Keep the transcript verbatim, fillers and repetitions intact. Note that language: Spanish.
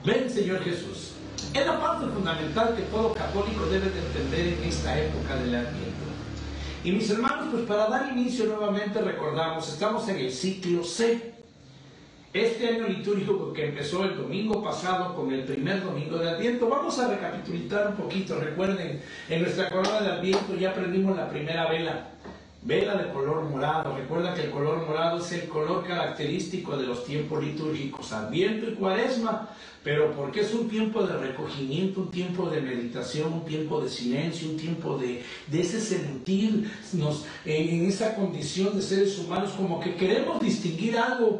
Ven, Señor Jesús. Es la parte fundamental que todo católico debe de entender en esta época del Adviento. Y mis hermanos, pues para dar inicio nuevamente recordamos, estamos en el ciclo C. Este año litúrgico que empezó el domingo pasado con el primer domingo de Adviento, vamos a recapitular un poquito. Recuerden, en nuestra corona de Adviento ya aprendimos la primera vela, vela de color morado. Recuerda que el color morado es el color característico de los tiempos litúrgicos, Adviento y Cuaresma, pero porque es un tiempo de recogimiento, un tiempo de meditación, un tiempo de silencio, un tiempo de, de ese sentirnos en, en esa condición de seres humanos, como que queremos distinguir algo